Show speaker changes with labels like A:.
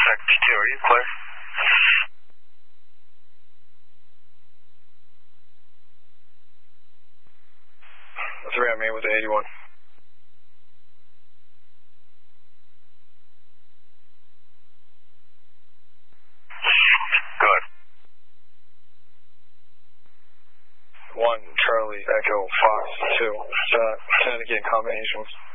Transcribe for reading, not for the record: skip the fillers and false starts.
A: Contact P2, are you clear? 3 on me with the 81. Good. 1 Charlie Echo Fox 2. Connecticut combinations.